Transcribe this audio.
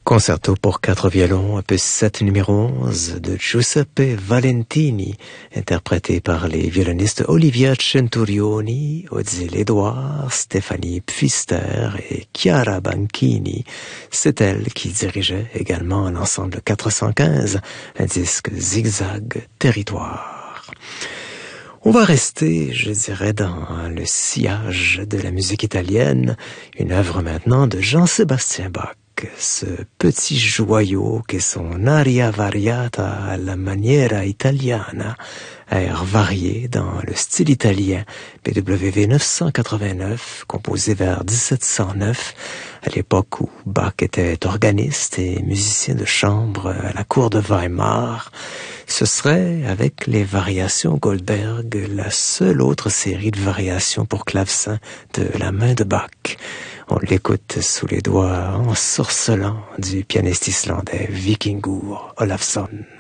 Concerto pour 4 violons, opus 7 numéro 11 de Giuseppe Valentini, interprété par les violonistes Olivia Centurioni, Odile Edouard, Stéphanie Pfister et Chiara Banchini. C'est elle qui dirigeait également l'ensemble 415, un disque zigzag territoire. On va rester, je dirais, dans le sillage de la musique italienne, une œuvre maintenant de Jean-Sébastien Bach. Ce petit joyau qu'est son aria variata alla maniera italiana, air varié dans le style italien, BWV 989, composé vers 1709, à l'époque où Bach était organiste et musicien de chambre à la cour de Weimar. Ce serait, avec les variations Goldberg, la seule autre série de variations pour clavecin de la main de Bach. On l'écoute sous les doigts ensorcelants du pianiste islandais Víkingur Ólafsson.